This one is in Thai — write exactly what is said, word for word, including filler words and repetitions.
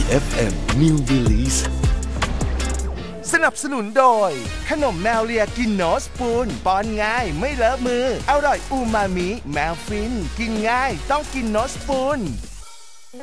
เอฟ เอ็ม New Release สนับสนุนโดยขนมแมวเลียกินโนสปูนป้อนง่ายไม่เลอะมืออร่อยอูมามิแมวฟินกินง่ายต้องกินโนสปูน